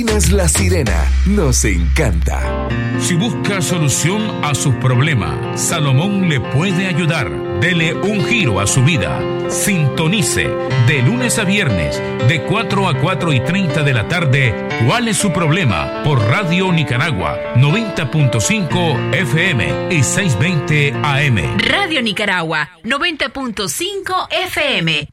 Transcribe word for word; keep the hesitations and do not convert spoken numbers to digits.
La Sirena nos encanta. Si busca solución a sus problemas, Salomón le puede ayudar. Dele un giro a su vida. Sintonice de lunes a viernes de cuatro a cuatro y treinta de la tarde. ¿Cuál es su problema? Por Radio Nicaragua noventa punto cinco F M y seiscientos veinte A M. Radio Nicaragua noventa punto cinco F M.